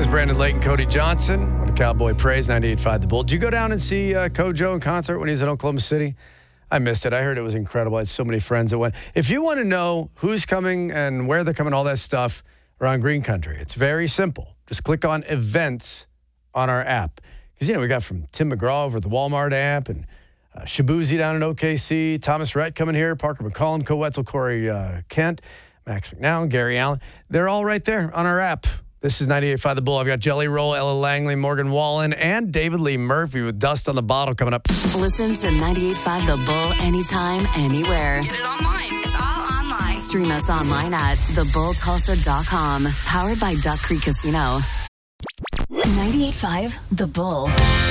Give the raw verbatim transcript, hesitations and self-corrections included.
is Brandon Lake and Cody Johnson. What a Cowboy praise, ninety-eight point five The Bull. Did you go down and see uh, Kojo in concert when he was in Oklahoma City? I missed it. I heard it was incredible. I had so mmany friends that went. If you want to know who's coming and where they're coming, all that stuff around Green Country, it's very simple. Just click on events on our app. Because, you know, we got from Tim McGraw over the Walmart app and uh, Shabuzi down in O K C, Thomas Rhett coming here, Parker McCollum, Co Wetzel, Corey uh, Kent, Max McNown, Gary Allen. They're all right there on our app. This is ninety-eight point five The Bull. I've got Jelly Roll, Ella Langley, Morgan Wallen, and David Lee Murphy with Dust on the Bottle coming up. Listen to ninety-eight point five The Bull anytime, anywhere. Get it online. It's all online. Stream us online at the bull tulsa dot com. Powered by Duck Creek Casino. ninety-eight point five The Bull.